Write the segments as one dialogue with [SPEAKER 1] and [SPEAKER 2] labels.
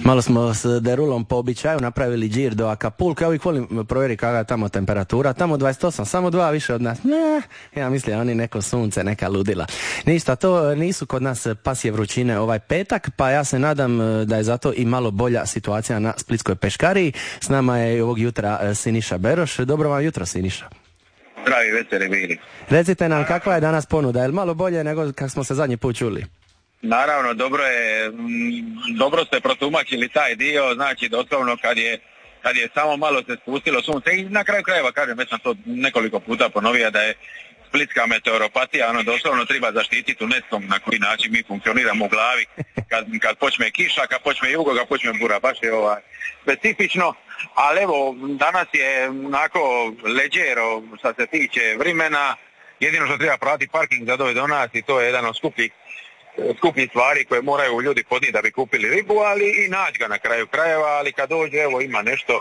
[SPEAKER 1] Malo smo s Derulom po običaju napravili džir do Acapulca. Ja uvijek volim provjeriti kakva je tamo temperatura. Tamo 28, samo 2 više od nas. Ja mislim, oni neko sunce, neka ludila. Ništa, to nisu kod nas pasje vrućine ovaj petak, pa ja se nadam da je zato i malo bolja situacija na Splitskoj peškariji. S nama je ovog jutra Siniša Beroš. Dobro vam jutro, Siniša.
[SPEAKER 2] Zdravi, veseli bili.
[SPEAKER 1] Recite nam, kakva je danas ponuda? Je li malo bolje nego kako smo se zadnji put čuli?
[SPEAKER 2] Naravno, dobro ste protumačili taj dio, znači doslovno kad je samo malo se spustilo sunce i na kraju krajeva, kažem, već sam to nekoliko puta ponovio da je splitska meteoropatija, doslovno treba zaštititi UNESCO-m na koji način mi funkcioniramo u glavi. Kad počne kiša, kad počne jugo, kad počne bura, baš je specifično, ali evo, danas je onako leđero što se tiče vremena, jedino što treba pratiti parking za do nas i to je jedan od skupih stvari koje moraju ljudi podnijeti da bi kupili ribu, ali i naći ga na kraju krajeva, ali kad dođe, evo, ima nešto,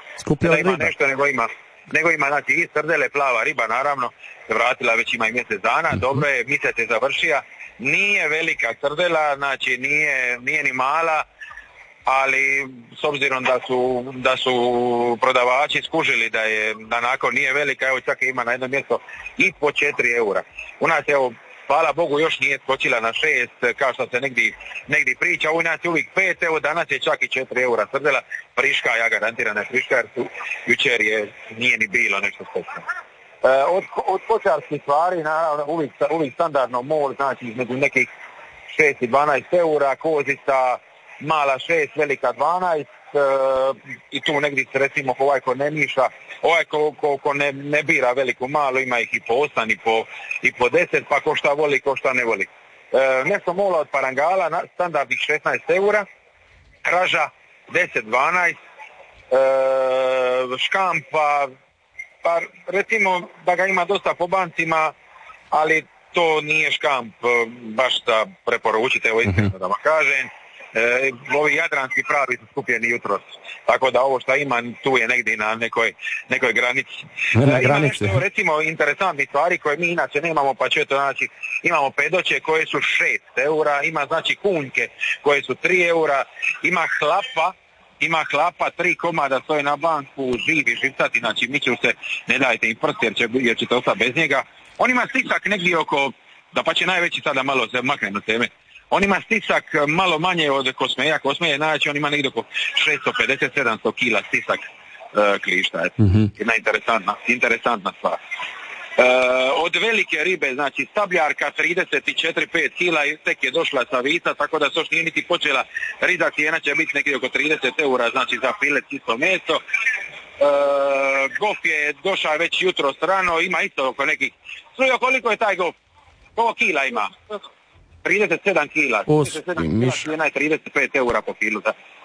[SPEAKER 2] nego ima znači i srdele, plava riba, naravno, se vratila, već ima i mjesec dana, dobro je, mjesec je završio, nije velika srdela, znači nije ni mala, ali s obzirom da su prodavači skužili da nakon nije velika, evo čak ima na jedno mjesto i po 4 eura. U nas, evo, hvala Bogu, još nije skočila na 6, kao što se negdje priča, u nas je uvijek 5, evo danas je čak i 4 eura srdela, friška, ja garantiram je friška, jer jučer nije ni bilo nešto specijalno. Od kočarskih stvari, naravno, uvijek standardno mol, znači između nekih 6 i 12 eura, kozica, mala 6, velika 12, i tu negdje se recimo ovaj ko ne miša, ovaj ko ne bira veliku malu, ima ih i po 8 i po 10, pa ko šta voli, ko šta ne voli. Nešto mola od parangala, standardnih 16 eura, kraža 10-12, škampa, pa recimo da ga ima dosta po bancima, ali to nije škamp baš da preporučite, evo iskreno da vam kažem. Ovi jadranski pravi su skupljeni jutros, tako da ovo što ima tu je negdje na nekoj granici. Ima nešto, recimo, interesantnih stvari koje mi inače nemamo, pa će to znači, imamo pedoće koje su 6 eura, ima znači kunjke koje su 3 eura, ima hlapa 3 komada stoje na banku, živi, živcati, znači miću se, ne dajte im prst jer ćete ostati bez njega. On ima stisak negdje oko, da pa će najveći sada malo se maknem od teme. On ima stisak malo manje od Kosmeja. Kosmeja, znači on ima negdje oko 650-700 kila stisak klišta. Jedna interesantna stvar. Od velike ribe, znači stabljarka 34-5 kila i tek je došla sa Visa, tako da još nije niti počela riza, cijena će biti negdje oko 30 eura, znači za filet isto meso. Gof je došao već jutro rano, ima isto oko nekih... Slujo, koliko je taj gof? Koliko kila ima? 37 kila. 35 eura po kilu.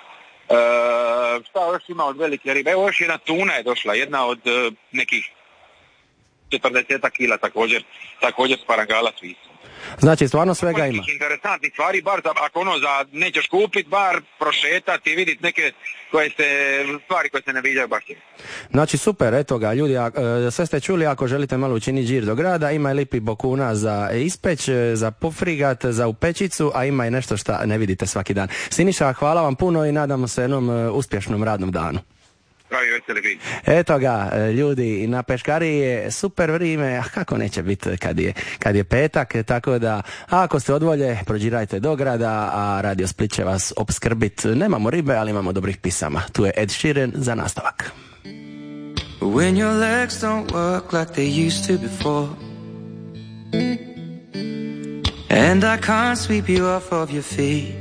[SPEAKER 2] Šta još ima od velike ribe? Evo još jedna tuna je došla, jedna od nekih 40 kila također s parangala s Visom.
[SPEAKER 1] Znači, stvarno svega ima.
[SPEAKER 2] Interesantnih stvari, bar ako nećeš kupiti, bar prošetati i vidjeti neke stvari koje se ne viđaju baš.
[SPEAKER 1] Znači, super, eto ga, ljudi, sve ste čuli, ako želite malo učiniti džir do grada, ima i lipi bokuna za ispeć, za pofrigat, za upečicu, a ima i nešto što ne vidite svaki dan. Siniša, hvala vam puno i nadamo se jednom uspješnom radnom danu. Eto ga, ljudi, na peškariji je super vrijeme, a kako neće biti kad je petak, tako da ako ste od volje, prođirajte do grada, a Radio Split će vas opskrbit. Nemamo ribe, ali imamo dobrih pisama. Tu je Ed Sheeran za nastavak.
[SPEAKER 3] When your legs don't work like they used to before, and I can't sweep you off of your feet,